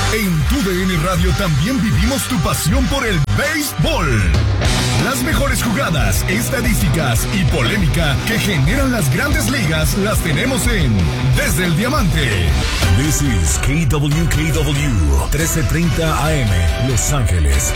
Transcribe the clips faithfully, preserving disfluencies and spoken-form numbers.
En Tu D N Radio también vivimos tu pasión por el béisbol. Las mejores jugadas, estadísticas y polémica que generan las grandes ligas las tenemos en Desde el Diamante. This is K W K W, trece treinta A M, Los Ángeles.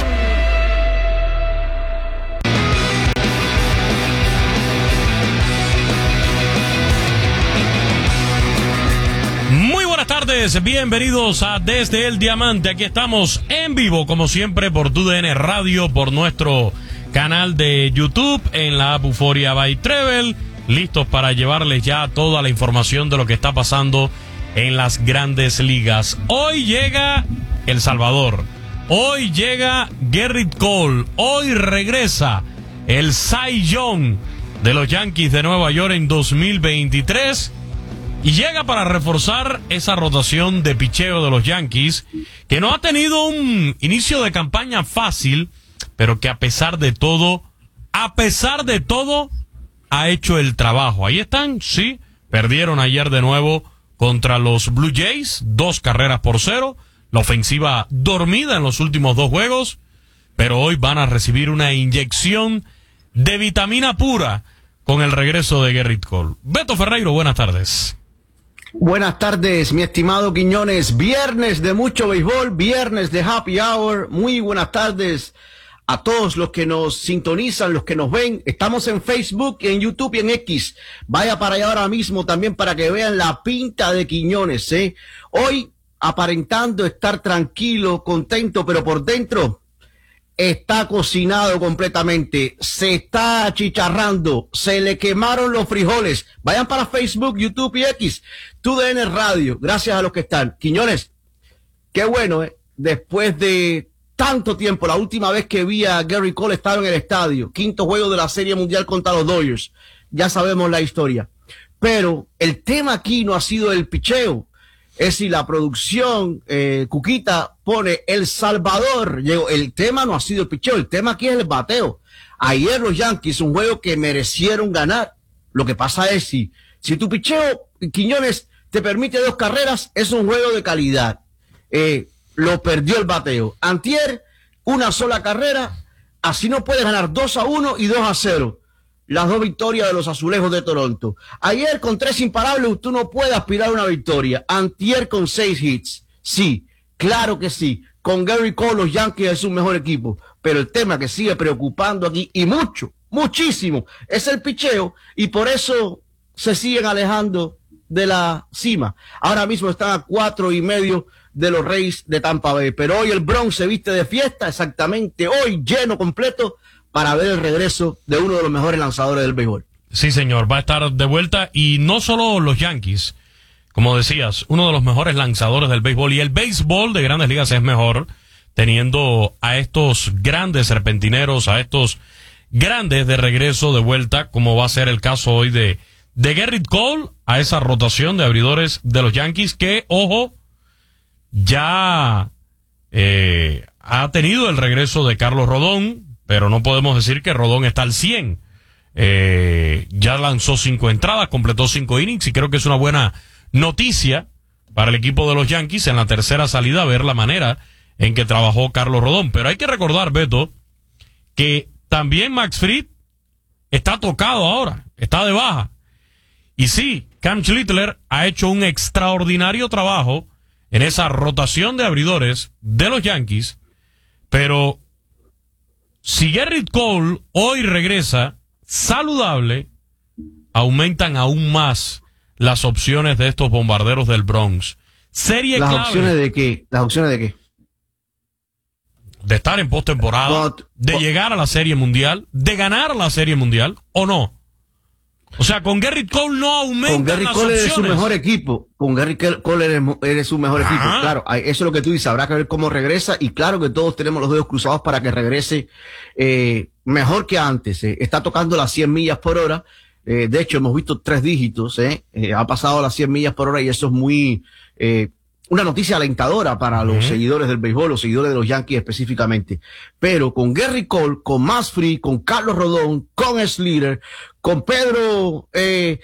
Muy buenas tardes, bienvenidos a Desde el Diamante. Aquí estamos en vivo, como siempre, por Tu D N Radio, por nuestro canal de YouTube, en la app Euforia by Treble, listos para llevarles ya toda la información de lo que está pasando en las grandes ligas. Hoy llega El Salvador, hoy llega Gerrit Cole, hoy regresa el Cy Young de los Yankees de Nueva York en dos mil veintitrés y llega para reforzar esa rotación de picheo de los Yankees, que no ha tenido un inicio de campaña fácil, pero que a pesar de todo, a pesar de todo, ha hecho el trabajo. Ahí están, sí, perdieron ayer de nuevo contra los Blue Jays, dos carreras por cero, la ofensiva dormida en los últimos dos juegos, pero hoy van a recibir una inyección de vitamina pura con el regreso de Gerrit Cole. Beto Ferreiro, buenas tardes. Buenas tardes, mi estimado Quiñones. Viernes de mucho béisbol, viernes de Happy Hour. Muy buenas tardes a todos los que nos sintonizan, los que nos ven. Estamos en Facebook, en YouTube y en X. Vaya para allá ahora mismo también para que vean la pinta de Quiñones, ¿eh? Hoy aparentando estar tranquilo, contento, pero por dentro está cocinado completamente, se está achicharrando, se le quemaron los frijoles. Vayan para Facebook, YouTube y X, Tu D N Radio, gracias a los que están. Quiñones, qué bueno, ¿eh? Después de tanto tiempo, la última vez que vi a Gerrit Cole estaba en el estadio, quinto juego de la Serie Mundial contra los Dodgers, ya sabemos la historia. Pero el tema aquí no ha sido el picheo, es si la producción, eh, Cuquita pone El Salvador. Llegó, el tema no ha sido el picheo, el tema aquí es el bateo. Ayer los Yankees, un juego que merecieron ganar. Lo que pasa es si, si tu picheo, Quiñones, te permite dos carreras, es un juego de calidad. Eh, lo perdió el bateo. Antier, una sola carrera, así no puedes ganar dos a uno y dos a cero. Las dos victorias de los Azulejos de Toronto. Ayer con tres imparables tú no puedes aspirar a una victoria. Antier con seis hits. Sí, claro que sí. Con Gerrit Cole los Yankees es un mejor equipo. Pero el tema que sigue preocupando aquí, y mucho, muchísimo, es el picheo. Y por eso se siguen alejando de la cima. Ahora mismo están a cuatro y medio de los Rays de Tampa Bay. Pero hoy el Bronx se viste de fiesta, exactamente hoy, lleno completo, para ver el regreso de uno de los mejores lanzadores del béisbol. Sí, señor, va a estar de vuelta, y no solo los Yankees, como decías, uno de los mejores lanzadores del béisbol, y el béisbol de Grandes Ligas es mejor teniendo a estos grandes serpentineros, a estos grandes de regreso, de vuelta, como va a ser el caso hoy de, de Gerrit Cole, a esa rotación de abridores de los Yankees, que, ojo, ya eh, ha tenido el regreso de Carlos Rodón, pero no podemos decir que Rodón está al cien. Eh, ya lanzó cinco entradas, completó cinco innings, y creo que es una buena noticia para el equipo de los Yankees en la tercera salida, ver la manera en que trabajó Carlos Rodón. Pero hay que recordar, Beto, que también Max Fried está tocado ahora, está de baja. Y sí, Cam Schlittler ha hecho un extraordinario trabajo en esa rotación de abridores de los Yankees, pero si Gerrit Cole hoy regresa saludable, aumentan aún más las opciones de estos bombarderos del Bronx. Serie ¿Las clave. opciones de qué? ¿Las opciones de qué? De estar en postemporada, But, de but, llegar a la Serie Mundial, de ganar la Serie Mundial, ¿o no? O sea, con Gerrit Cole no aumentan Con Gerrit las Cole opciones. eres su mejor equipo. Con Gerrit Cole eres, eres su mejor Ajá. equipo. Claro, eso es lo que tú dices. Habrá que ver cómo regresa. Y claro que todos tenemos los dedos cruzados para que regrese eh, mejor que antes. Eh. Está tocando las cien millas por hora. Eh, de hecho, hemos visto tres dígitos. Eh. Eh, ha pasado las cien millas por hora y eso es muy... Eh, una noticia alentadora para los uh-huh. seguidores del béisbol, los seguidores de los Yankees específicamente. Pero con Gerrit Cole, con Max Fried, con Carlos Rodón, con Schlittler, con Pedro, eh,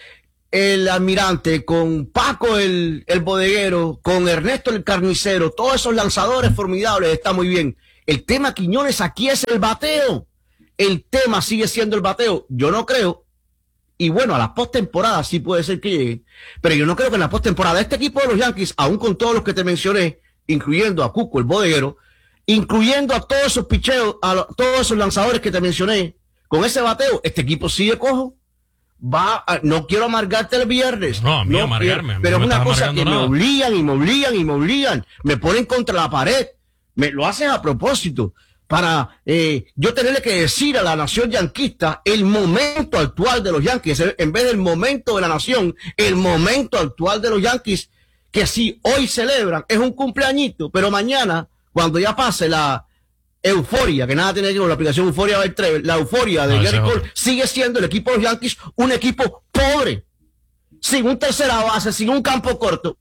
el almirante, con Paco el, el bodeguero, con Ernesto el carnicero, todos esos lanzadores formidables, está muy bien. El tema, Quiñones, aquí es el bateo. El tema sigue siendo el bateo. Yo no creo, y bueno, a la postemporada sí puede ser que llegue, pero yo no creo que en la postemporada este equipo de los Yankees, aún con todos los que te mencioné, incluyendo a Cuco el bodeguero, incluyendo a todos esos picheos, a lo, todos esos lanzadores que te mencioné, con ese bateo, este equipo sigue cojo. Va a, no quiero amargarte el viernes. No, a mí no amargarme. quiero, a mí pero no es me una cosa que nada. me obligan y me obligan y me obligan. Me ponen contra la pared. Me lo hacen a propósito. Para eh, yo tenerle que decir a la nación yanquista el momento actual de los Yankees, en vez del momento de la nación, el momento actual de los Yankees, que si hoy celebran, es un cumpleañito, pero mañana, cuando ya pase la euforia, que nada tiene que ver con la aplicación Euforia del Trevor, la euforia de no, Gary Cole, sigue siendo el equipo de los Yankees un equipo pobre, sin un tercera base, sin un campo corto,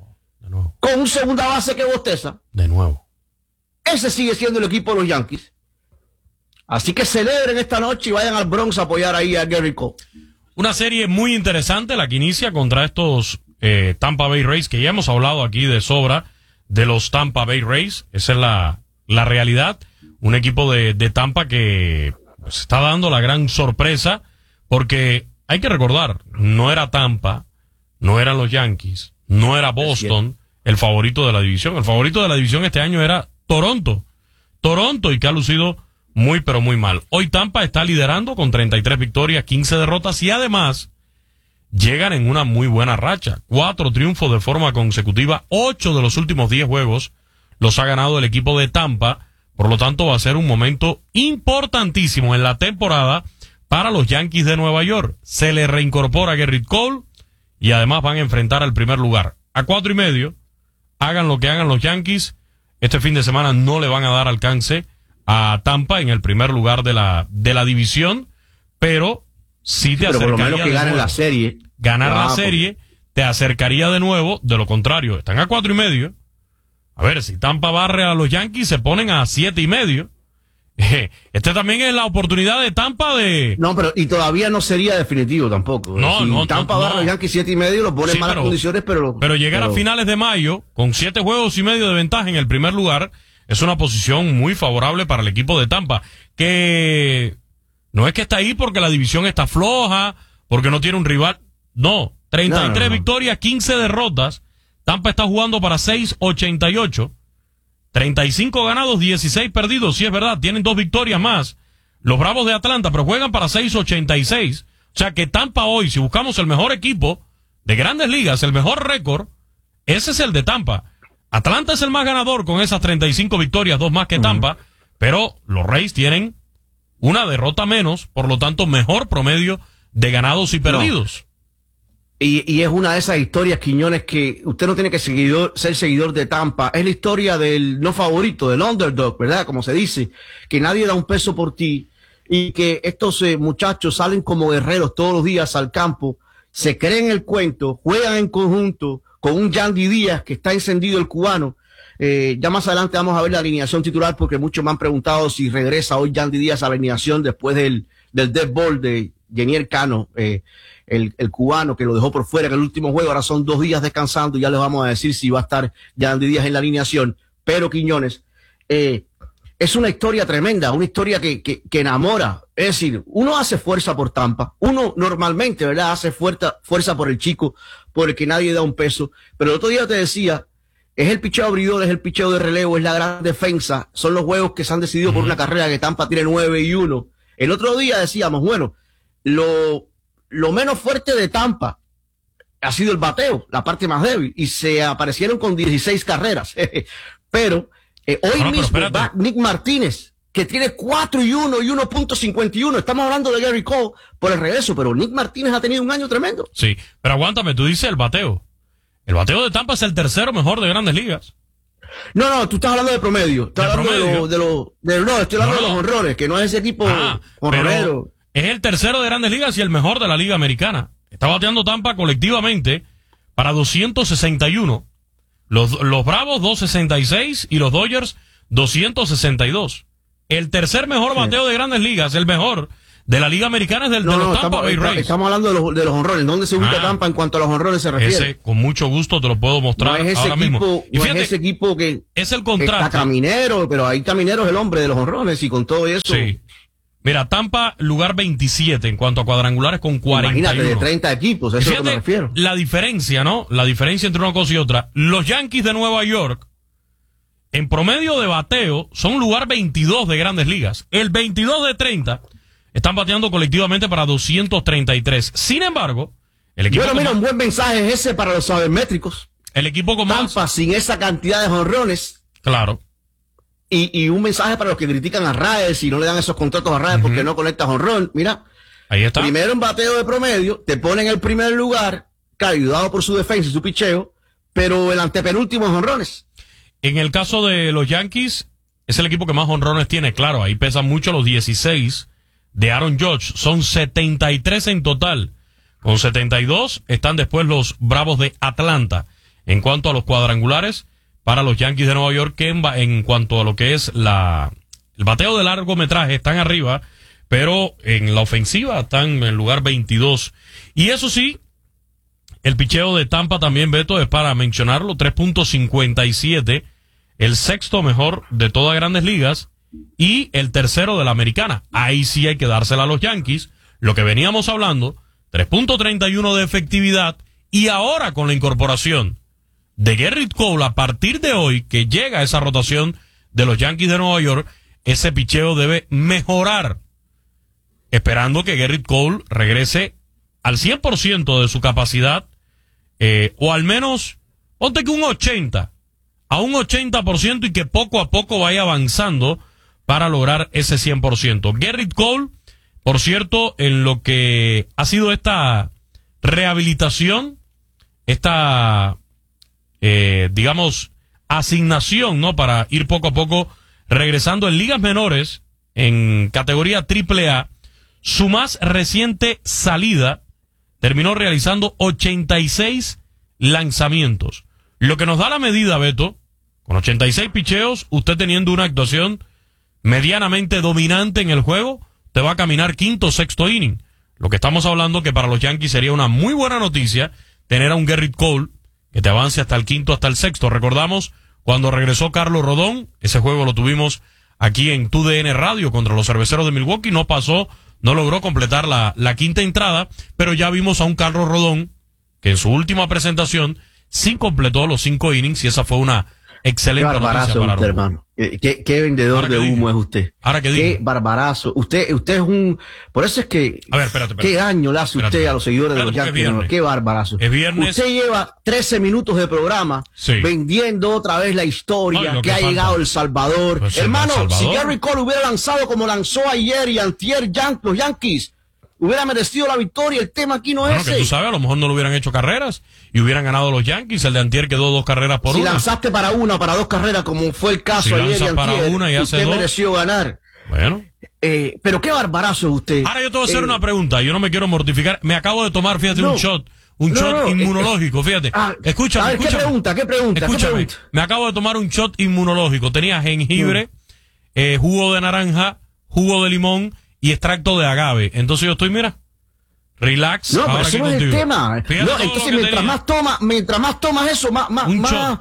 con un segunda base que bosteza. De nuevo. Ese sigue siendo el equipo de los Yankees. Así que celebren esta noche y vayan al Bronx a apoyar ahí a Gary Cole. Una serie muy interesante la que inicia contra estos eh, Tampa Bay Rays, que ya hemos hablado aquí de sobra de los Tampa Bay Rays. Esa es la, la realidad. Un equipo de, de Tampa que pues, está dando la gran sorpresa, porque hay que recordar, no era Tampa, no eran los Yankees, no era Boston el favorito de la división. El favorito de la división este año era Toronto. Toronto, y que ha lucido muy pero muy mal. Hoy Tampa está liderando con treinta y tres victorias, quince derrotas, y además llegan en una muy buena racha. Cuatro triunfos de forma consecutiva, ocho de los últimos diez juegos los ha ganado el equipo de Tampa. Por lo tanto, va a ser un momento importantísimo en la temporada para los Yankees de Nueva York. Se le reincorpora Gerrit Cole y además van a enfrentar al primer lugar. A cuatro y medio, hagan lo que hagan los Yankees, este fin de semana no le van a dar alcance a Tampa en el primer lugar de la de la división, pero sí te pero acercaría por lo menos que de ganen nuevo. la serie. Ganar Ah, la serie te acercaría de nuevo. De lo contrario, están a cuatro y medio. A ver, si Tampa barre a los Yankees, se ponen a siete y medio. Este también es la oportunidad de Tampa de... No, pero y todavía no sería definitivo tampoco. No, si no, Tampa no, va a no. los Yankees siete y medio, lo pone Sí, en malas pero- condiciones, pero... Pero llegar pero- a finales de mayo, con siete juegos y medio de ventaja en el primer lugar, es una posición muy favorable para el equipo de Tampa, que no es que está ahí porque la división está floja, porque no tiene un rival. No, treinta y tres No, no, no. victorias, quince derrotas. Tampa está jugando para seis ochenta y ocho. treinta y cinco ganados, dieciséis perdidos, sí es verdad, tienen dos victorias más. Los Bravos de Atlanta, pero juegan para seis ochenta y seis. O sea que Tampa hoy, si buscamos el mejor equipo de Grandes Ligas, el mejor récord, ese es el de Tampa. Atlanta es el más ganador con esas treinta y cinco victorias, dos más que Tampa, uh-huh. Pero los Rays tienen una derrota menos, por lo tanto mejor promedio de ganados y perdidos. No. Y, y es una de esas historias, Quiñones, que usted no tiene que seguidor, ser seguidor de Tampa. Es la historia del no favorito, del underdog, ¿verdad? Como se dice, que nadie da un peso por ti y que estos eh, muchachos salen como guerreros todos los días al campo, se creen el cuento, juegan en conjunto con un Yandy Díaz que está encendido el cubano. Eh, ya más adelante vamos a ver la alineación titular porque muchos me han preguntado si regresa hoy Yandy Díaz a la alineación después del, del dead ball de Yenier Cano, eh, el, el cubano que lo dejó por fuera en el último juego. Ahora son dos días descansando y ya les vamos a decir si va a estar Yandy Díaz en la alineación. Pero Quiñones, eh, es una historia tremenda, una historia que, que, que enamora. Es decir, uno hace fuerza por Tampa, uno normalmente, ¿verdad? Hace fuerza, fuerza por el chico, por el que nadie da un peso. Pero el otro día te decía, es el picheo abridor, es el picheo de relevo, es la gran defensa. Son los juegos que se han decidido por una carrera que Tampa tiene nueve y uno. El otro día decíamos, bueno, lo, lo menos fuerte de Tampa ha sido el bateo, la parte más débil, y se aparecieron con dieciséis carreras. Pero eh, hoy no, mismo pero va Nick Martínez, que tiene cuatro y uno y uno punto cincuenta y uno. Estamos hablando de Gary Cole por el regreso, pero Nick Martínez ha tenido un año tremendo. Sí, pero aguántame, tú dices el bateo. El bateo de Tampa es el tercero mejor de Grandes Ligas. No, no, tú estás hablando de promedio. Estás ¿De hablando promedio? de los, de los, de, no, estoy hablando No, no. de los honrones, que no es ese equipo Ah, honronero. pero es el tercero de Grandes Ligas y el mejor de la Liga Americana. Está bateando Tampa colectivamente para doscientos sesenta y uno. Los, los Bravos doscientos sesenta y seis y los Dodgers doscientos sesenta y dos. El tercer mejor bateo de Grandes Ligas, el mejor de la Liga Americana es del No, de los no, Tampa estamos, Bay está- Rays. estamos hablando de los, de los honrones. ¿Dónde se ubica Ah. Tampa en cuanto a los honrones se refiere? Ese, con mucho gusto te lo puedo No mostrar es ese ahora mismo. equipo, Y no fíjate, es ese equipo que es el está contraste. Caminero, pero ahí Caminero es el hombre de los honrones y con todo eso. Sí. Mira, Tampa, lugar veintisiete en cuanto a cuadrangulares con cuarenta y uno. Imagínate, de treinta equipos, eso Y es lo que me fíjate refiero. la diferencia, ¿no? La diferencia entre una cosa y otra. Los Yankees de Nueva York, en promedio de bateo, son lugar veintidós de Grandes Ligas. El veintidós de treinta están bateando colectivamente para doscientos treinta y tres. Sin embargo, el equipo, Bueno, con mira, más, un buen mensaje es ese para los sabermétricos. el equipo con más, Tampa sin esa cantidad de honrones. claro, Y, y un mensaje para los que critican a Raes y no le dan esos contratos a Raes porque no conecta honrón. Mira, ahí está. primero en bateo de promedio, te ponen en el primer lugar, claro, ayudado por su defensa y su picheo, pero el antepenúltimo en honrones. En el caso de los Yankees, es el equipo que más honrones tiene, claro, ahí pesan mucho los dieciséis de Aaron Judge, son setenta y tres en total. Con setenta y dos están después los Bravos de Atlanta. En cuanto a los cuadrangulares, para los Yankees de Nueva York, que en, en cuanto a lo que es la el bateo de largometraje, están arriba, pero en la ofensiva están en el lugar veintidós. Y eso sí, el picheo de Tampa también, Beto, es para mencionarlo, tres punto cincuenta y siete, el sexto mejor de todas Grandes Ligas y el tercero de la Americana. Ahí sí hay que dársela a los Yankees, lo que veníamos hablando, tres punto treinta y uno de efectividad, y ahora con la incorporación de Gerrit Cole a partir de hoy, que llega a esa rotación de los Yankees de Nueva York, ese picheo debe mejorar, esperando que Gerrit Cole regrese al cien por ciento de su capacidad, eh, o al menos, ponte que un ochenta, a un ochenta por ciento, y que poco a poco vaya avanzando para lograr ese cien por ciento. Gerrit Cole, por cierto, en lo que ha sido esta rehabilitación, esta, eh, digamos, asignación, ¿no? Para ir poco a poco regresando en ligas menores, en categoría triple A, su más reciente salida terminó realizando ochenta y seis lanzamientos. Lo que nos da la medida, Beto, con ochenta y seis picheos, usted teniendo una actuación medianamente dominante en el juego, te va a caminar quinto, sexto inning. Lo que estamos hablando que para los Yankees sería una muy buena noticia tener a un Gerrit Cole que te avance hasta el quinto, hasta el sexto. Recordamos cuando regresó Carlos Rodón, ese juego lo tuvimos aquí en Tu D N Radio contra los Cerveceros de Milwaukee, no pasó, no logró completar la, la quinta entrada, pero ya vimos a un Carlos Rodón que en su última presentación sí completó los cinco innings, y esa fue una Qué excelente noticia barbarazo para usted, Rodón. hermano. Qué, qué- qué vendedor Ahora de que dije. humo es usted. Ahora que Qué dije. barbarazo. Usted, usted es un, por eso es que, A ver, espérate, espérate. qué daño le hace Espérate. usted a los seguidores de los Espérate, porque es Yankees. ¿no? viernes. Qué barbarazo. Es viernes. Usted lleva trece minutos de programa Sí. vendiendo otra vez la historia Ay, lo que, que ha falta. llegado El Salvador. Pues, Hermano, El Salvador. si Gerrit Cole hubiera lanzado como lanzó ayer y antier Yan- los Yankees, hubiera merecido la victoria. El tema aquí no Bueno, es que ese. tú sabes, a lo mejor no lo hubieran hecho carreras y hubieran ganado los Yankees. El de antier quedó dos carreras por Si una. lanzaste para una o para dos carreras, como fue el caso Si ayer y lanza para antier, una y hace usted dos. mereció ganar. Bueno. Eh, pero qué barbarazo es usted. Ahora yo te voy a hacer Eh, una pregunta. Yo no me quiero mortificar. Me acabo de tomar, fíjate, No. un shot. Un No, shot no, inmunológico, fíjate. Ah, Escúchame, a ver, ¿qué escúchame. pregunta? ¿Qué pregunta? ¿Qué Escúchame. pregunta? Me acabo de tomar un shot inmunológico. Tenía jengibre, eh, jugo de naranja, jugo de limón y extracto de agave. Entonces yo estoy, mira, relax. No, pero ahora eso aquí no es el contigo. tema. Fíjate No, todo lo entonces que mientras tenía. más toma, mientras más tomas eso, más, más, Un más, shot.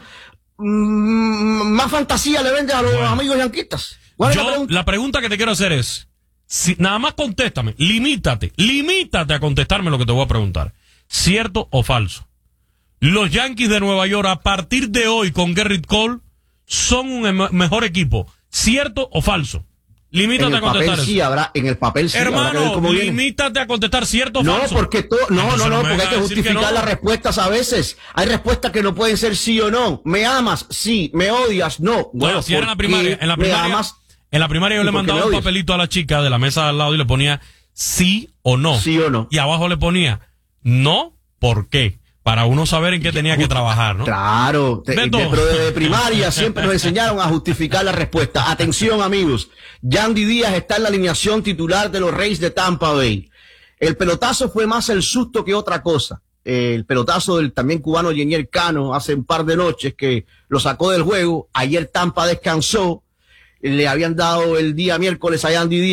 mm, más fantasía le vendes a los Bueno. amigos yanquistas. ¿Cuál es la Yo, pregunta? la pregunta que te quiero hacer es, si, nada más contéstame, limítate, limítate a contestarme lo que te voy a preguntar. ¿Cierto o falso? Los Yankees de Nueva York, a partir de hoy, con Gerrit Cole, son un em- mejor equipo. ¿Cierto o falso? En Limítate el a contestar papel eso. sí habrá, en el papel sí habrá que ver Hermano, cómo viene. limítate a contestar cierto o No, falso. porque todo, no, Entonces no, no, me porque hay vengas que a decir que justificar no. las respuestas a veces. Hay respuestas que no pueden ser sí o no. ¿Me amas? Sí. ¿Me odias? No. Bueno, si era en la primaria, en la ¿me primaria, amas? en la primaria yo ¿Y le por qué mandaba me un odias? papelito a la chica de la mesa de al lado y le ponía sí o no. Sí o no. Y abajo le ponía no, ¿por qué? Para uno saber en qué tenía que trabajar, ¿no? Claro, te- Beto. de- pero desde primaria siempre nos enseñaron a justificar la respuesta. Atención, amigos. Yandy Díaz está en la alineación titular de los Rays de Tampa Bay. El pelotazo fue más el susto que otra cosa. Eh, el pelotazo del también cubano Yenier Cano hace un par de noches que lo sacó del juego. Ayer Tampa descansó. Le habían dado el día miércoles a Yandy Díaz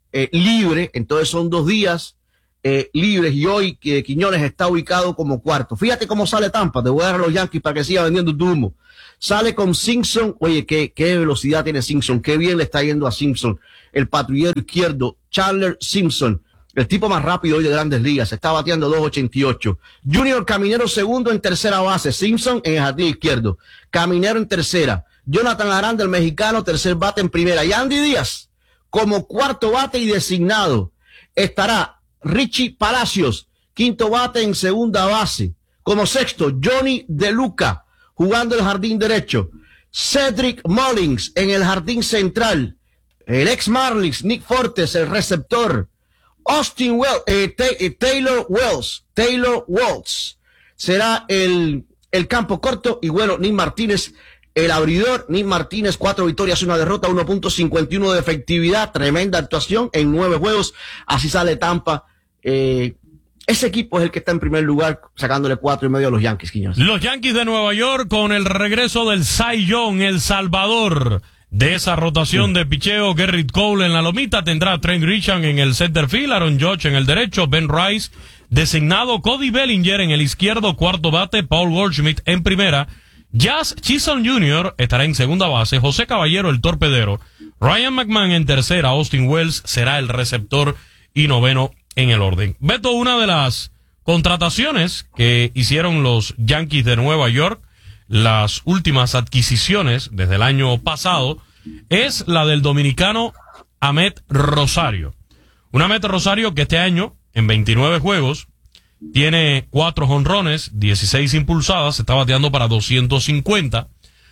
eh, libre, entonces son dos días eh, libres y hoy que Quiñones está ubicado como cuarto. Fíjate cómo sale Tampa, te voy a dar a los Yankees para que siga vendiendo tu humo. Sale con Simpson, oye, qué, qué velocidad tiene Simpson, qué bien le está yendo a Simpson, el patrullero izquierdo, Chandler Simpson, el tipo más rápido hoy de Grandes Ligas, está bateando dos ochenta y ocho. Junior Caminero segundo en tercera base, Simpson en el jardín izquierdo, Caminero en tercera, Jonathan Aranda, el mexicano, tercer bate en primera, y Andy Díaz como cuarto bate y designado. Estará Richie Palacios, quinto bate en segunda base, como sexto, Johnny De Luca, jugando el jardín derecho, Cedric Mullins en el jardín central, el ex Marlins, Nick Fortes, el receptor, Austin Wells, eh, eh, Taylor Wells, Taylor Waltz, será el, el campo corto, y bueno, Nick Martínez, el abridor. Nick Martínez, cuatro victorias, una derrota, uno punto cincuenta y uno de efectividad, tremenda actuación en nueve juegos, así sale Tampa. Eh, ese equipo es el que está en primer lugar, sacándole cuatro y medio a los Yankees, Quiñones. Los Yankees de Nueva York con el regreso del Cy Young, el salvador de esa rotación de picheo. Gerrit Cole en la lomita, tendrá Trent Grisham en el center field, Aaron Judge en el derecho, Ben Rice designado, Cody Bellinger en el izquierdo, cuarto bate, Paul Goldschmidt en primera, Jazz Chisholm junior estará en segunda base, José Caballero el torpedero, Ryan McMahon en tercera, Austin Wells será el receptor y noveno en el orden. Beto, una de las contrataciones que hicieron los Yankees de Nueva York, las últimas adquisiciones desde el año pasado, es la del dominicano Amet Rosario. Un Amet Rosario que este año, en veintinueve juegos, tiene cuatro jonrones, dieciséis impulsadas, está bateando para doscientos cincuenta,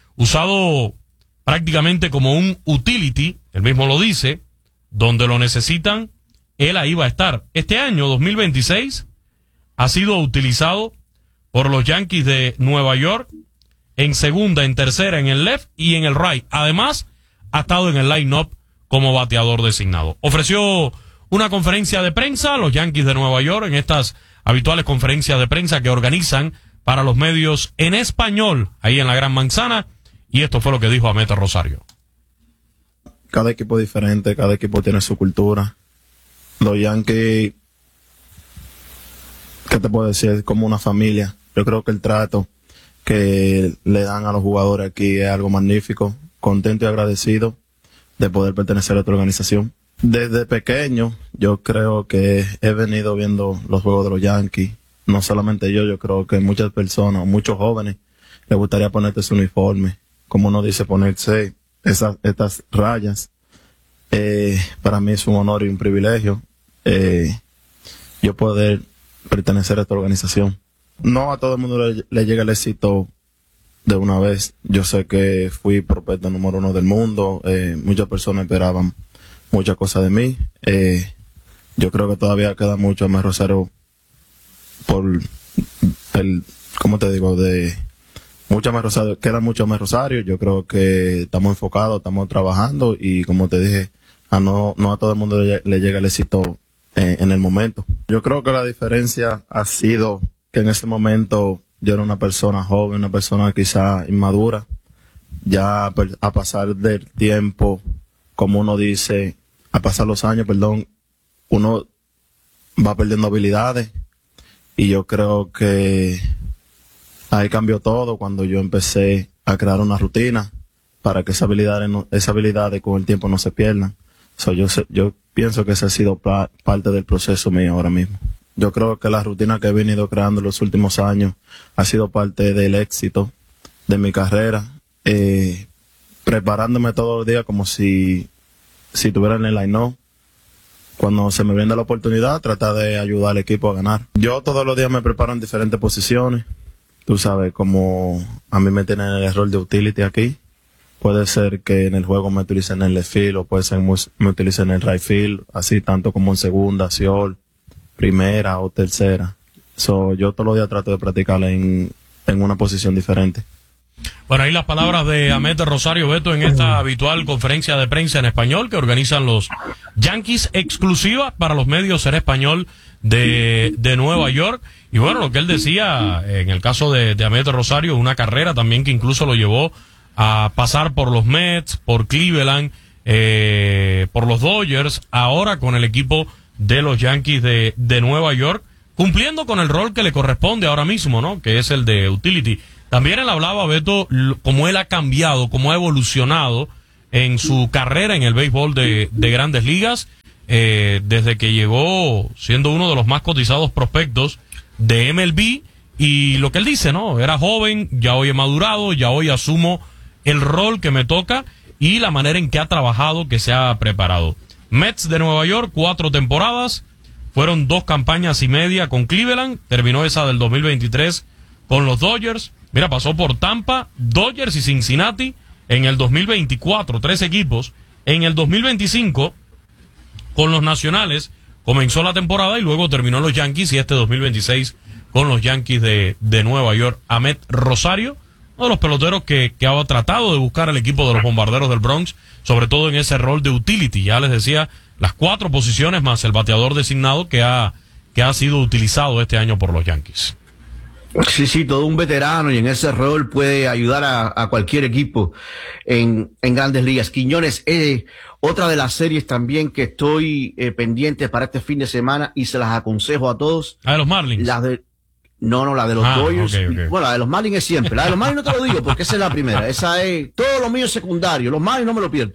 usado prácticamente como un utility, él mismo lo dice, donde lo necesitan, él ahí va a estar. Este año, dos mil veintiséis, ha sido utilizado por los Yankees de Nueva York en segunda, en tercera, en el left y en el right. Además, ha estado en el line-up como bateador designado. Ofreció una conferencia de prensa a los Yankees de Nueva York en estas habituales conferencias de prensa que organizan para los medios en español ahí en la Gran Manzana, y esto fue lo que dijo Amet Rosario. Cada equipo es diferente, cada equipo tiene su cultura. Los Yankees, ¿qué te puedo decir? Es como una familia. Yo creo que el trato que le dan a los jugadores aquí es algo magnífico. Contento y agradecido de poder pertenecer a esta organización. Desde pequeño, yo creo que he venido viendo los juegos de los Yankees. No solamente yo, yo creo que muchas personas, muchos jóvenes, les gustaría ponerte su uniforme. Como uno dice, ponerse esas, estas rayas. Eh, para mí es un honor y un privilegio eh, yo poder pertenecer a esta organización. No a todo el mundo le, le llega el éxito de una vez. Yo sé que fui prospecto número uno del mundo, eh, muchas personas esperaban muchas cosas de mí. Eh, yo creo que todavía queda mucho a Amet Rosario por el, ¿cómo te digo? De mucho Amet Rosario, queda mucho Amet Rosario. Yo creo que estamos enfocados, estamos trabajando y como te dije, a no, no a todo el mundo le, le llega el éxito eh, en el momento. Yo creo que la diferencia ha sido que en ese momento yo era una persona joven, una persona quizá inmadura. Ya a pasar del tiempo, como uno dice, a pasar los años, perdón, uno va perdiendo habilidades y yo creo que ahí cambió todo cuando yo empecé a crear una rutina para que esas habilidades, no, esas habilidades con el tiempo no se pierdan. So, yo, yo pienso que ese ha sido pa parte del proceso mío ahora mismo. Yo creo que la rutina que he venido creando en los últimos años ha sido parte del éxito de mi carrera, eh, preparándome todos los días como si, si estuviera en el line-up. Cuando se me viene la oportunidad, tratar de ayudar al equipo a ganar. Yo todos los días me preparo en diferentes posiciones. Tú sabes, como a mí me tienen el rol de utility aquí. Puede ser que en el juego me utilicen en el left field o puede ser que me utilicen en el right field, así tanto como en segunda, short, primera o tercera. So, yo todos los días trato de practicar en, en una posición diferente. Bueno, ahí las palabras de Amet Rosario, Beto, en esta habitual conferencia de prensa en español que organizan los Yankees, exclusiva para los medios en español de, de Nueva York. Y bueno, lo que él decía, en el caso de, de Amet Rosario, una carrera también que incluso lo llevó a pasar por los Mets, por Cleveland, eh, por los Dodgers, ahora con el equipo de los Yankees de, de Nueva York, cumpliendo con el rol que le corresponde ahora mismo, ¿no? Que es el de utility. También él hablaba, Beto, cómo él ha cambiado, cómo ha evolucionado en su carrera en el béisbol de, de Grandes Ligas, eh, desde que llegó siendo uno de los más cotizados prospectos de M L B, y lo que él dice, ¿no? Era joven, ya hoy he madurado, ya hoy asumo el rol que me toca y la manera en que ha trabajado, que se ha preparado. Mets de Nueva York, cuatro temporadas, fueron dos campañas y media con Cleveland, terminó esa del dos mil veintitrés con los Dodgers. Mira, pasó por Tampa, Dodgers y Cincinnati en el dos mil veinticuatro, tres equipos. En el dos mil veinticinco, con los Nacionales, comenzó la temporada y luego terminó los Yankees, y este dos mil veintiséis con los Yankees de, de Nueva York. Amed Rosario, uno de los peloteros que, que ha tratado de buscar al equipo de los Bombarderos del Bronx, sobre todo en ese rol de utility. Ya les decía, las cuatro posiciones más el bateador designado que ha, que ha sido utilizado este año por los Yankees. Sí, sí, todo un veterano, y en ese rol puede ayudar a, a cualquier equipo en, en Grandes Ligas. Quiñones, eh, otra de las series también que estoy eh, pendiente para este fin de semana, y se las aconsejo a todos. ¿A de los Marlins? La de, no, no, la de los ah, Dodgers. Okay, okay. Bueno, la de los Marlins es siempre. La de los Marlins no te lo digo porque esa es la primera. Esa es todo lo mío es secundario. Los Marlins no me lo pierdo.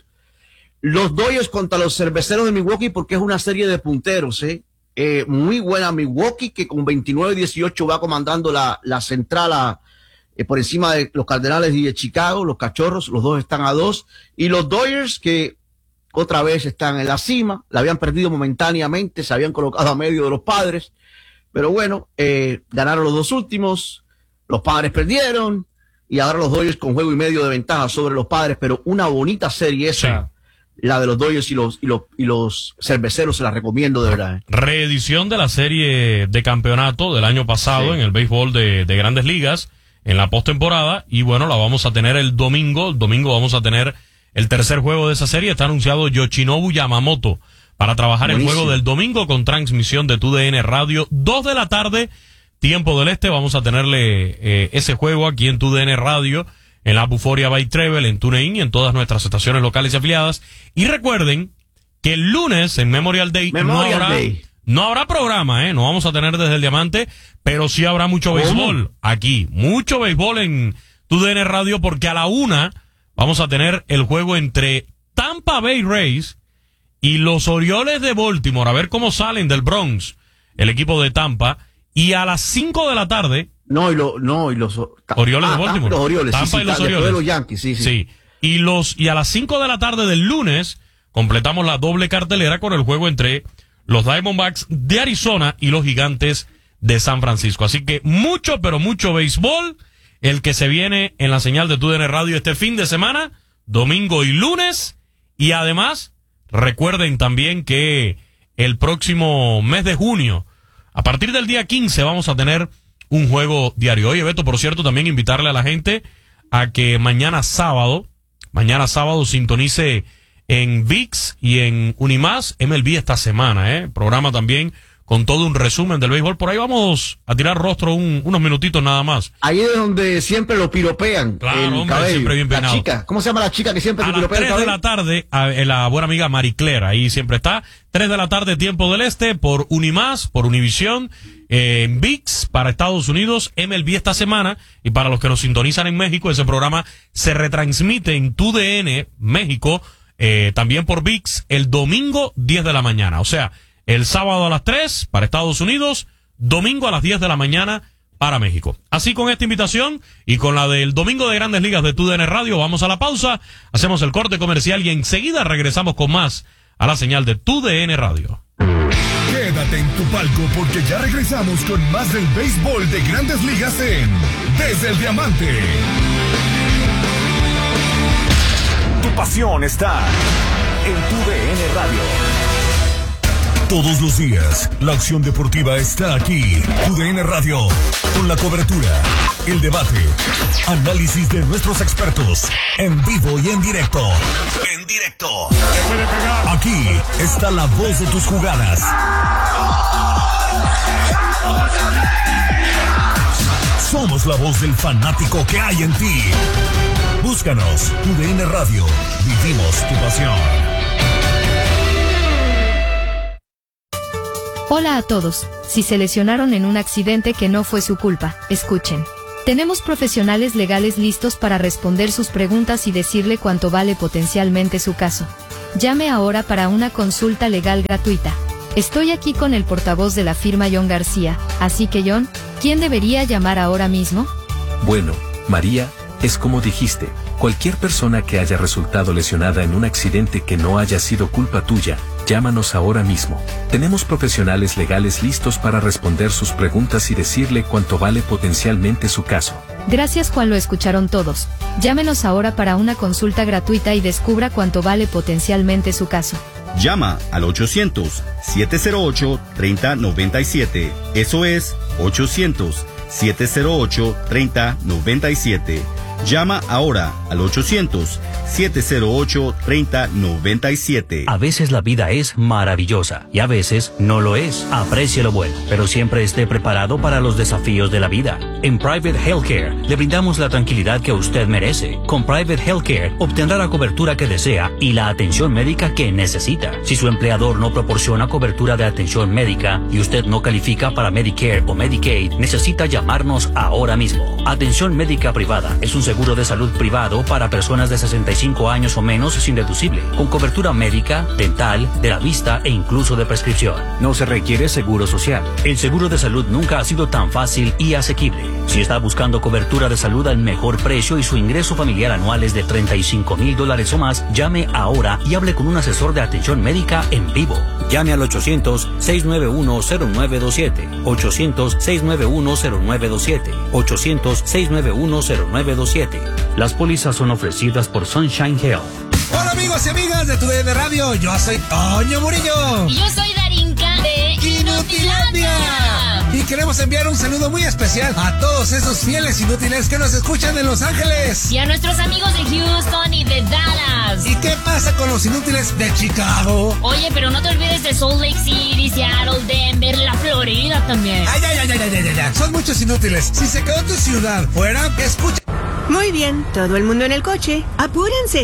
Los Dodgers contra los Cerveceros de Milwaukee, porque es una serie de punteros, ¿eh? Eh, muy buena Milwaukee, que con veintinueve dieciocho va comandando la, la central a, eh, por encima de los Cardenales y de Chicago, los Cachorros, los dos están a dos, y los Dodgers, que otra vez están en la cima, la habían perdido momentáneamente, se habían colocado a medio de los Padres, pero bueno, eh, ganaron los dos últimos, los Padres perdieron, y ahora los Dodgers con juego y medio de ventaja sobre los Padres, pero una bonita serie esa. Sí. La de los Dodgers y los, y los, y los Cerveceros, se la recomiendo de verdad. ¿eh? Reedición de la serie de campeonato del año pasado, sí, en el béisbol de, de Grandes Ligas, en la postemporada, y bueno, la vamos a tener el domingo. El domingo vamos a tener el tercer juego de esa serie. Está anunciado Yoshinobu Yamamoto para trabajar Buenísimo. El juego del domingo, con transmisión de T U D N Radio, dos de la tarde, tiempo del este. Vamos a tenerle eh, ese juego aquí en T U D N Radio, en la Buforia by Treble, en TuneIn y en todas nuestras estaciones locales y afiliadas. Y recuerden que el lunes, en Memorial Day, Memorial no, habrá, Day. no habrá programa, ¿eh? No vamos a tener desde el Diamante, pero sí habrá mucho ¿Cómo? béisbol aquí. Mucho béisbol en T U D N Radio, porque a la una vamos a tener el juego entre Tampa Bay Rays y los Orioles de Baltimore. A ver cómo salen del Bronx el equipo de Tampa. Y a las cinco de la tarde... No, y, lo, no, y los... Orioles ah, de Baltimore. Los Orioles, Tampa sí, sí, y los después Orioles. de los Yankees, sí, sí. Sí. Y, los, y a las cinco de la tarde del lunes completamos la doble cartelera con el juego entre los Diamondbacks de Arizona y los Gigantes de San Francisco. Así que mucho, pero mucho béisbol, el que se viene en la señal de T U D N Radio este fin de semana, domingo y lunes. Y además, recuerden también que el próximo mes de junio, a partir del día quince, vamos a tener un juego diario. Oye, Beto, por cierto, también invitarle a la gente a que mañana sábado, mañana sábado sintonice en V I X y en Unimás M L B esta semana, ¿eh? Programa también con todo un resumen del béisbol. Por ahí vamos a tirar rostro un, unos minutitos nada más. Ahí es donde siempre lo piropean. Claro, el hombre, cabello. siempre bien peinado. La chica, ¿cómo se llama la chica que siempre a te las piropea el tres de cabello? la tarde, a, a la buena amiga Marie Claire, ahí siempre está. tres de la tarde, tiempo del este, por Unimás, por Univisión, eh, en V I X para Estados Unidos, M L B esta semana. Y para los que nos sintonizan en México, ese programa se retransmite en T U D N México, eh, también por V I X, el domingo diez de la mañana. O sea, el sábado a las tres para Estados Unidos, domingo a las diez de la mañana para México. Así, con esta invitación y con la del domingo de Grandes Ligas de T U D N Radio, vamos a la pausa, hacemos el corte comercial y enseguida regresamos con más a la señal de T U D N Radio. Quédate en tu palco, porque ya regresamos con más del béisbol de Grandes Ligas en Desde el Diamante. Tu pasión está en T U D N Radio. Todos los días, la acción deportiva está aquí. T U D N Radio, con la cobertura, el debate, análisis de nuestros expertos, en vivo y en directo. En directo. Aquí está la voz de tus jugadas. Somos la voz del fanático que hay en ti. Búscanos, Tu D N Radio. Vivimos tu pasión. Hola a todos. Si se lesionaron en un accidente que no fue su culpa, escuchen. Tenemos profesionales legales listos para responder sus preguntas y decirle cuánto vale potencialmente su caso. Llame ahora para una consulta legal gratuita. Estoy aquí con el portavoz de la firma John García, así que John, ¿quién debería llamar ahora mismo? Bueno, María, es como dijiste, cualquier persona que haya resultado lesionada en un accidente que no haya sido culpa tuya, llámanos ahora mismo. Tenemos profesionales legales listos para responder sus preguntas y decirle cuánto vale potencialmente su caso. Gracias Juan, lo escucharon todos. Llámenos ahora para una consulta gratuita y descubra cuánto vale potencialmente su caso. Llama al ochocientos, siete cero ocho, tres cero nueve siete. Eso es ochocientos, siete cero ocho, tres cero nueve siete. Llama ahora al ochocientos, siete cero ocho, tres cero nueve siete. A veces la vida es maravillosa y a veces no lo es. Aprecie lo bueno, pero siempre esté preparado para los desafíos de la vida. En Private Healthcare le brindamos la tranquilidad que usted merece. Con Private Healthcare obtendrá la cobertura que desea y la atención médica que necesita. Si su empleador no proporciona cobertura de atención médica y usted no califica para Medicare o Medicaid, necesita llamarnos ahora mismo. Atención médica privada es un seguro de salud privado para personas de sesenta y cinco años o menos sin deducible, con cobertura médica, dental, de la vista e incluso de prescripción. No se requiere seguro social. El seguro de salud nunca ha sido tan fácil y asequible. Si está buscando cobertura de salud al mejor precio y su ingreso familiar anual es de treinta y cinco mil dólares o más, llame ahora y hable con un asesor de atención médica en vivo. Llame al ochocientos, seis nueve uno, cero nueve dos siete. ochocientos, seis nueve uno, cero nueve dos siete. ochocientos, seis nueve uno, cero nueve dos siete. Las pólizas son ofrecidas por Sunshine Health. Hola amigos y amigas de Tu D N Radio, yo soy Toño Murillo. Y yo soy Darinka de Inutilandia. Y queremos enviar un saludo muy especial a todos esos fieles inútiles que nos escuchan en Los Ángeles. Y a nuestros amigos de Houston y de Dallas. ¿Y qué pasa con los inútiles de Chicago? Oye, pero no te olvides de Salt Lake City, Seattle, Denver, la Florida también. Ay, ay, ay, ay, ay, ay, ay. Son muchos inútiles. Si se quedó tu ciudad fuera, escucha. Muy bien, todo el mundo en el coche. ¡Apúrense!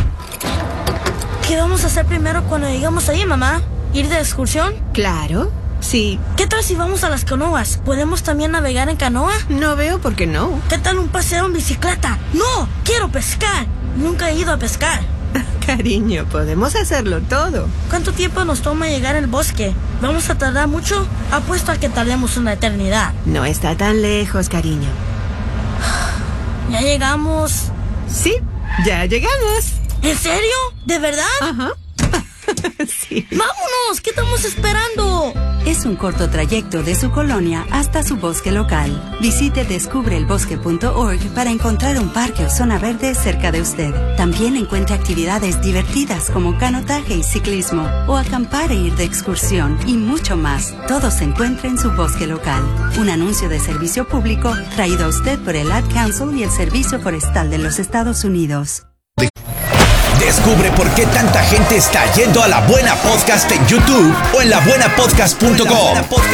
¿Qué vamos a hacer primero cuando llegamos ahí, mamá? ¿Ir de excursión? Claro, sí. ¿Qué tal si vamos a las canoas? ¿Podemos también navegar en canoa? No veo por qué no. ¿Qué tal un paseo en bicicleta? ¡No! ¡Quiero pescar! Nunca he ido a pescar. Cariño, podemos hacerlo todo. ¿Cuánto tiempo nos toma llegar al bosque? ¿Vamos a tardar mucho? Apuesto a que tardemos una eternidad. No está tan lejos, cariño. ¿Ya llegamos? Sí, ya llegamos. ¿En serio? ¿De verdad? Ajá. Sí. ¡Vámonos! ¿Qué estamos esperando? Es un corto trayecto de su colonia hasta su bosque local. Visite descubre el bosque punto org para encontrar un parque o zona verde cerca de usted. También encuentre actividades divertidas como canotaje y ciclismo, o acampar e ir de excursión, y mucho más. Todo se encuentra en su bosque local. Un anuncio de servicio público traído a usted por el Ad Council y el Servicio Forestal de los Estados Unidos. Descubre por qué tanta gente está yendo a La Buena Podcast en YouTube o en la buena podcast punto com.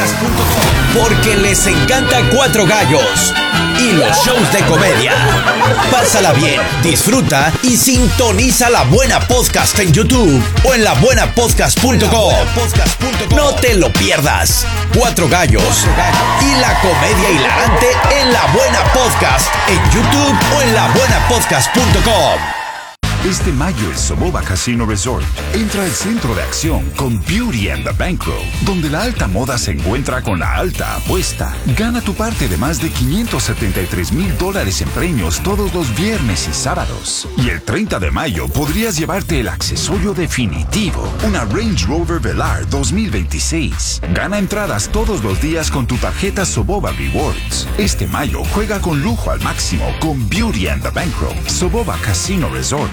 Porque les encanta Cuatro Gallos y los shows de comedia. Pásala bien, disfruta y sintoniza La Buena Podcast en YouTube o en la buena podcast punto com. No te lo pierdas. Cuatro Gallos y la comedia hilarante en La Buena Podcast en YouTube o en la buena podcast punto com. Este mayo el Soboba Casino Resort entra al centro de acción con Beauty and the Bankroll, donde la alta moda se encuentra con la alta apuesta. Gana tu parte de más de quinientos setenta y tres mil dólares en premios todos los viernes y sábados. Y el treinta de mayo podrías llevarte el accesorio definitivo, una Range Rover Velar dos mil veintiséis. Gana entradas todos los días con tu tarjeta Soboba Rewards. Este mayo juega con lujo al máximo con Beauty and the Bankroll, Soboba Casino Resort.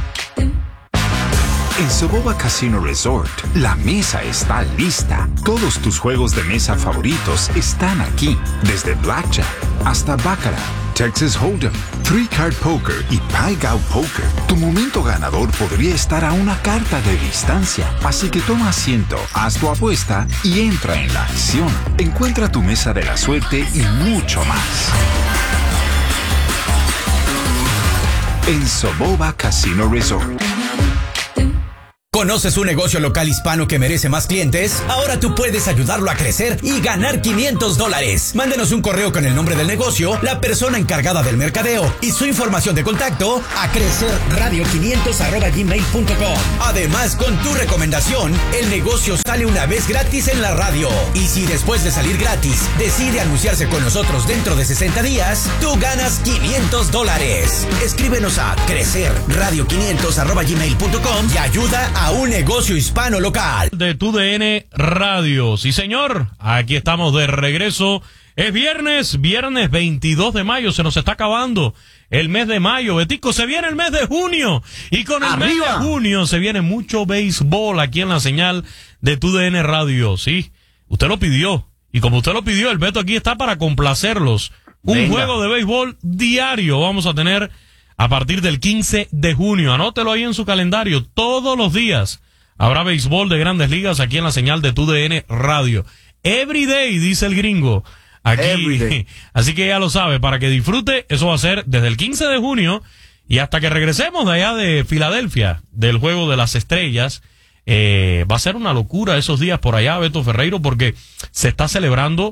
En Soboba Casino Resort, la mesa está lista. Todos tus juegos de mesa favoritos están aquí, desde Blackjack hasta Baccarat, Texas Hold'em, Three Card Poker y Pai Gow Poker, tu momento ganador podría estar a una carta de distancia. Así que toma asiento, haz tu apuesta y entra en la acción. Encuentra tu mesa de la suerte y mucho más en Soboba Casino Resort. ¿Conoces un negocio local hispano que merece más clientes? Ahora tú puedes ayudarlo a crecer y ganar quinientos dólares. Mándenos un correo con el nombre del negocio, la persona encargada del mercadeo y su información de contacto a crecerradio quinientos arroba gmail punto com. Además, con tu recomendación, el negocio sale una vez gratis en la radio. Y si después de salir gratis decide anunciarse con nosotros dentro de sesenta días, tú ganas quinientos dólares. Escríbenos a crecerradio quinientos arroba gmail punto com y ayuda a un negocio hispano local. De tu D N Radio. Sí, señor. Aquí estamos de regreso. Es viernes, viernes veintidós de mayo. Se nos está acabando el mes de mayo. Betico, se viene el mes de junio. Y con el ¡arriba! Mes de junio se viene mucho béisbol aquí en la señal de tu D N Radio. Sí, usted lo pidió. Y como usted lo pidió, el Beto aquí está para complacerlos. Un Venga. Juego de béisbol diario vamos a tener a partir del quince de junio. Anótelo ahí en su calendario. Todos los días habrá béisbol de Grandes Ligas aquí en la señal de tu D N Radio. Every day, dice el gringo. Aquí. Así que ya lo sabe, para que disfrute, eso va a ser desde el quince de junio y hasta que regresemos de allá de Filadelfia, del Juego de las Estrellas. Eh, va a ser una locura esos días por allá, Beto Ferreiro, porque se está celebrando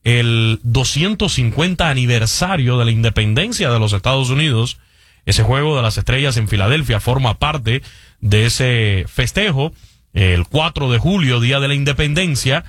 el doscientos cincuenta aniversario de la independencia de los Estados Unidos. Ese Juego de las Estrellas en Filadelfia forma parte de ese festejo, el cuatro de julio, Día de la Independencia,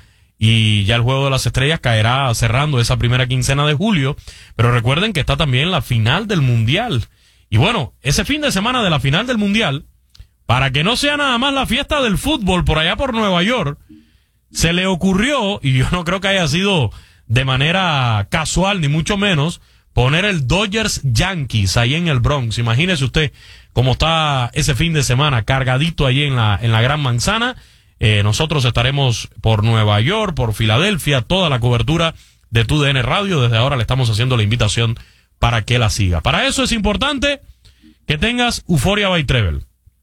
y ya el Juego de las Estrellas caerá cerrando esa primera quincena de julio. Pero recuerden que está también la final del Mundial. Y bueno, ese fin de semana de la final del Mundial, para que no sea nada más la fiesta del fútbol por allá por Nueva York, se le ocurrió, y yo no creo que haya sido de manera casual, ni mucho menos, poner el Dodgers Yankees ahí en el Bronx. Imagínese usted cómo está ese fin de semana cargadito ahí en la en la Gran Manzana. Eh, nosotros estaremos por Nueva York, por Filadelfia, toda la cobertura de tu D N Radio. Desde ahora le estamos haciendo la invitación para que la siga. Para eso es importante que tengas Euphoria by Travel.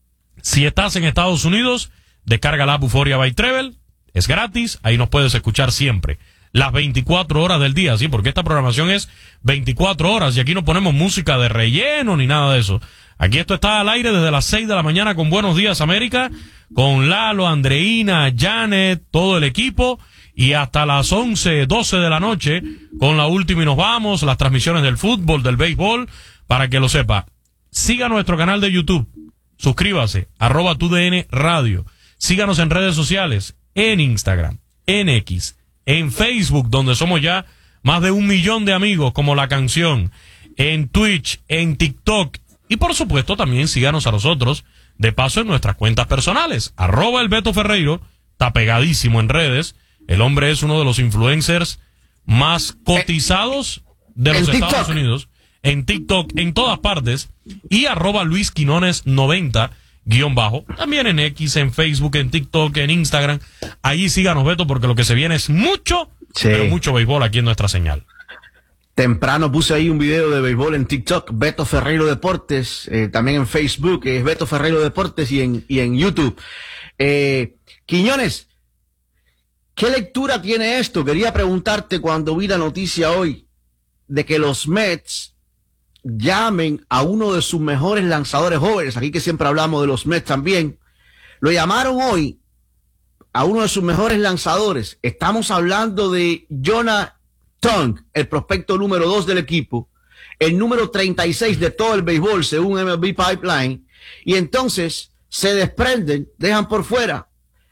Si estás en Estados Unidos, descarga la app Euphoria by Travel. Es gratis, ahí nos puedes escuchar siempre. Las veinticuatro horas del día, sí, porque esta programación es veinticuatro horas y aquí no ponemos música de relleno ni nada de eso. Aquí esto está al aire desde las seis de la mañana con Buenos Días América, con Lalo, Andreina, Janet, todo el equipo, y hasta las once, doce de la noche con la última y nos vamos, las transmisiones del fútbol, del béisbol, para que lo sepa. Siga nuestro canal de YouTube, suscríbase, arroba tu D N Radio, síganos en redes sociales, en Instagram, en X, en Facebook, donde somos ya más de un millón de amigos, como La Canción, en Twitch, en TikTok, y por supuesto también síganos a nosotros, de paso en nuestras cuentas personales, arroba el Beto Ferreiro, está pegadísimo en redes, el hombre es uno de los influencers más cotizados de los Estados Unidos, en TikTok, en todas partes, y arroba Luis Quinones noventa, guión bajo, también en X, en Facebook, en TikTok, en Instagram. Allí síganos, Beto, porque lo que se viene es mucho, sí. pero mucho béisbol aquí en nuestra señal. Temprano puse ahí un video de béisbol en TikTok, Beto Ferreiro Deportes, eh, también en Facebook, es Beto Ferreiro Deportes, y en, y en YouTube. Eh, Quiñones, ¿qué lectura tiene esto? Quería preguntarte cuando vi la noticia hoy de que los Mets llamen a uno de sus mejores lanzadores jóvenes, aquí que siempre hablamos de los Mets también, lo llamaron hoy a uno de sus mejores lanzadores. Estamos hablando de Jonah Tung, el prospecto número dos del equipo, el número treinta y seis de todo el béisbol según M L B Pipeline, y entonces se desprenden, dejan por fuera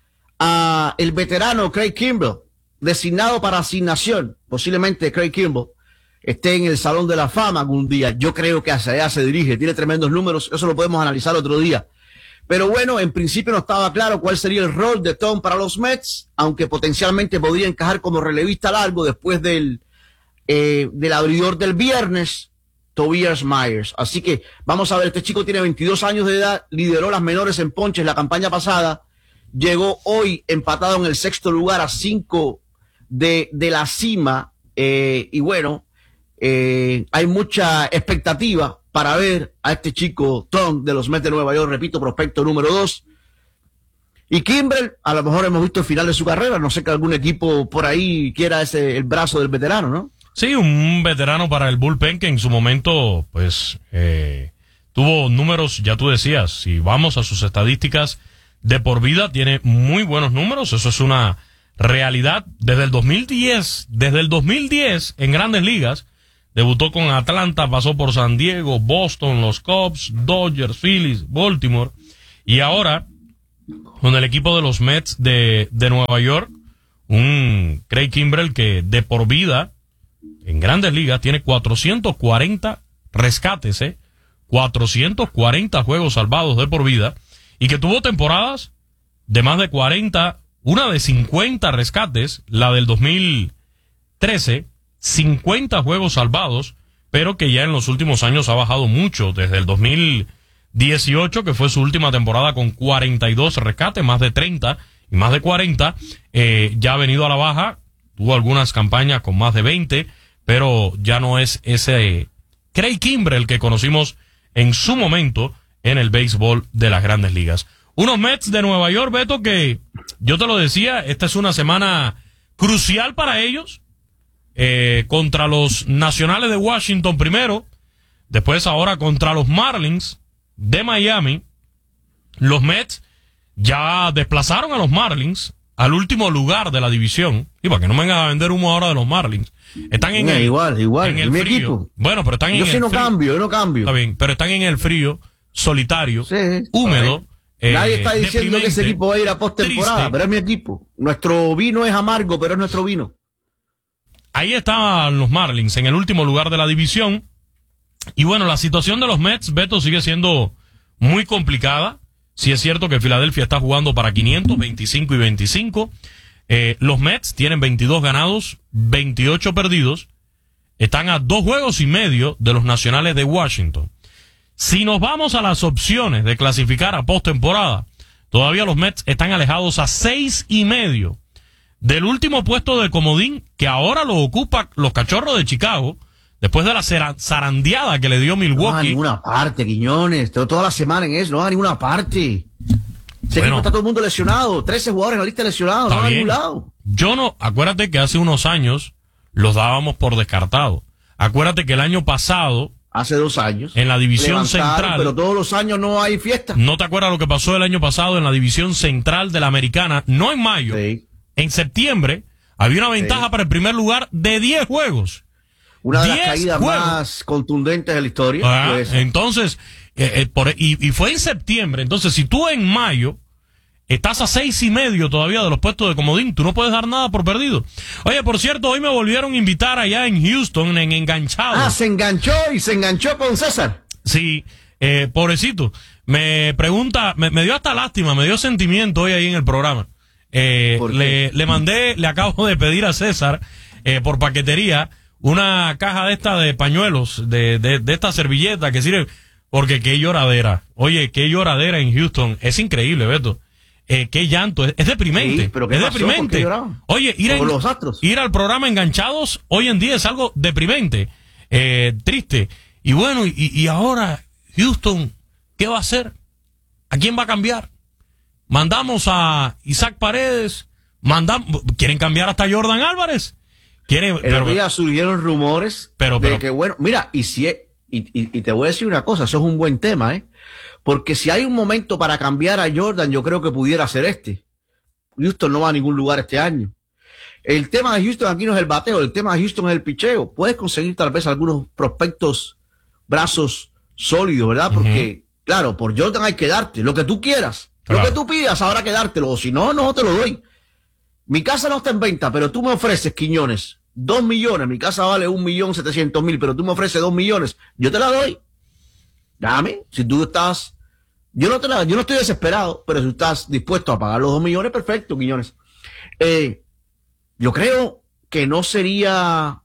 a el veterano Craig Kimbrel, designado para asignación. Posiblemente Craig Kimbrel esté en el Salón de la Fama algún día. Yo creo que hacia allá se dirige, tiene tremendos números, eso lo podemos analizar otro día. Pero bueno, en principio no estaba claro cuál sería el rol de Tom para los Mets, aunque potencialmente podría encajar como relevista largo después del, eh, del abridor del viernes, Tobias Myers. Así que vamos a ver, este chico tiene veintidós años de edad, lideró las menores en ponches la campaña pasada, llegó hoy empatado en el sexto lugar a cinco de, de la cima, eh, y bueno, Eh, hay mucha expectativa para ver a este chico Tom de los Mets de Nueva York, repito, prospecto número dos. Y Kimbrel, a lo mejor hemos visto el final de su carrera, no sé que algún equipo por ahí quiera ese el brazo del veterano, ¿no? Sí, un veterano para el bullpen que en su momento, pues, eh, tuvo números, ya tú decías, si vamos a sus estadísticas de por vida, tiene muy buenos números, eso es una realidad. Desde el dos mil diez, desde el dos mil diez en Grandes Ligas, debutó con Atlanta, pasó por San Diego, Boston, los Cubs, Dodgers, Phillies, Baltimore, y ahora con el equipo de los Mets de, de Nueva York, un Craig Kimbrel que de por vida en Grandes Ligas tiene cuatrocientos cuarenta rescates, eh, cuatrocientos cuarenta juegos salvados de por vida, y que tuvo temporadas de más de cuarenta, una de cincuenta rescates, la del dos mil trece, cincuenta juegos salvados, pero que ya en los últimos años ha bajado mucho, desde el dos mil dieciocho, que fue su última temporada con cuarenta y dos rescates, más de treinta y más de cuarenta, eh, ya ha venido a la baja, tuvo algunas campañas con más de veinte, pero ya no es ese Craig Kimbrel que conocimos en su momento en el béisbol de las Grandes Ligas. Unos Mets de Nueva York, Beto, que yo te lo decía, esta es una semana crucial para ellos, eh, contra los Nacionales de Washington primero, después ahora contra los Marlins de Miami. Los Mets ya desplazaron a los Marlins al último lugar de la división, y para que no me vengan a vender humo ahora de los Marlins. Están en no, el, igual, igual, en el mi frío. Equipo. Bueno, pero están en yo el sí no frío. cambio, yo no cambio. Está bien, pero están en el frío, solitario, sí, húmedo. Eh, Nadie está diciendo que ese equipo va a ir a postemporada, pero es mi equipo. Nuestro vino es amargo, pero es nuestro vino. Ahí están los Marlins, en el último lugar de la división. Y bueno, la situación de los Mets, Beto, sigue siendo muy complicada. Sí es cierto que Filadelfia está jugando para quinientos, veinticinco y veinticinco. Eh, los Mets tienen veintidós ganados, veintiocho perdidos. Están a dos juegos y medio de los Nacionales de Washington. Si nos vamos a las opciones de clasificar a postemporada, todavía los Mets están alejados a seis y medio del último puesto de comodín, que ahora lo ocupa los Cachorros de Chicago, después de la zarandeada que le dio Milwaukee. No va a ninguna parte, Quiñones. Toda la semana en eso, no va a ninguna parte. Ese bueno, equipo está todo el mundo lesionado. trece jugadores en la lista lesionados, no va a ningún lado. Yo no, acuérdate que hace unos años los dábamos por descartados. Acuérdate que el año pasado, hace dos años, en la división central, pero todos los años no hay fiesta. ¿No te acuerdas lo que pasó el año pasado en la división central de la Americana? No en mayo, sí. En septiembre había una ventaja sí. para el primer lugar de diez juegos. Una de las caídas juegos. más contundentes de la historia. Ah, entonces, eh, eh, por, y, y fue en septiembre. Entonces, si tú en mayo estás a seis y medio todavía de los puestos de comodín, tú no puedes dar nada por perdido. Oye, por cierto, hoy me volvieron a invitar allá en Houston, en Enganchados. Ah, se enganchó y se enganchó con César. Sí, eh, pobrecito. Me pregunta, me, me dio hasta lástima, me dio sentimiento hoy ahí en el programa. Eh, le, le mandé, le acabo de pedir a César, eh, por paquetería, una caja de esta de pañuelos, de, de, de esta servilleta que sirve, porque qué lloradera. Oye, qué lloradera en Houston. Es increíble, Beto. Eh, qué llanto, es, es deprimente, sí, pero ¿qué es pasó? deprimente. Oye, ir, en, los astros? ir al programa Enganchados hoy en día es algo deprimente, eh, triste. Y bueno, y, y ahora Houston, ¿qué va a hacer? ¿A quién va a cambiar? Mandamos a Isaac Paredes, mandamos, quieren cambiar hasta Jordan Álvarez. Quieren, El otro día surgieron rumores pero, pero, de que, bueno, mira, y si es, y, y, y te voy a decir una cosa, eso es un buen tema, ¿eh? Porque si hay un momento para cambiar a Jordan, yo creo que pudiera ser este. Houston no va a ningún lugar este año. El tema de Houston aquí no es el bateo, el tema de Houston es el picheo. Puedes conseguir tal vez algunos prospectos, brazos sólidos, ¿verdad? Porque, uh-huh. claro, por Jordan hay que darte lo que tú quieras. Claro. Lo que tú pidas, habrá que dártelo. O si no, no te lo doy. Mi casa no está en venta, pero tú me ofreces, Quiñones, dos millones. Mi casa vale un millón setecientos mil, pero tú me ofreces dos millones. Yo te la doy. Dame, si tú estás, yo no te la, yo no estoy desesperado, pero si estás dispuesto a pagar los dos millones, perfecto, Quiñones. Eh, yo creo que no sería,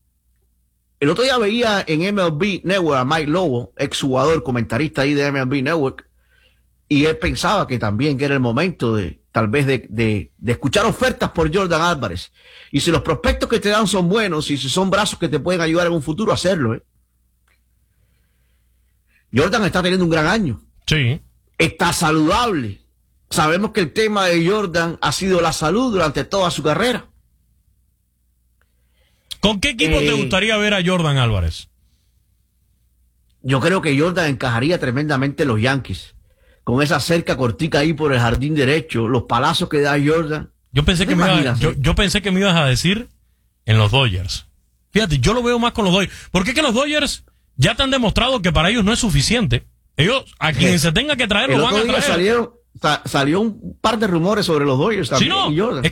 el otro día veía en M L B Network a Mike Lobo, exjugador, comentarista ahí de M L B Network, y él pensaba que también que era el momento de tal vez de, de, de escuchar ofertas por Jordan Álvarez. Y si los prospectos que te dan son buenos y si son brazos que te pueden ayudar en un futuro, hacerlo. ¿eh? Jordan está teniendo un gran año. Sí. Está saludable. Sabemos que el tema de Jordan ha sido la salud durante toda su carrera. ¿Con qué equipo eh, te gustaría ver a Jordan Álvarez? Yo creo que Jordan encajaría tremendamente en los Yankees. Con esa cerca cortica ahí por el jardín derecho, los palazos que da Jordan. Yo pensé, que me iba, yo, yo pensé que me ibas a decir en los Dodgers. Fíjate, yo lo veo más con los Dodgers. ¿Por qué que los Dodgers ya te han demostrado que para ellos no es suficiente? Ellos, a quien se tenga que traer, lo van a traer. Salieron, sa, salió un par de rumores sobre los Dodgers también. Sí, no, y Jordan. es,